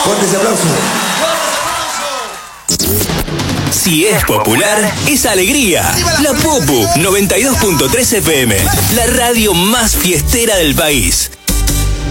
Fuerte ese aplauso. Si es popular, es alegría. La Popu 92.3 FM, la radio más fiestera del país.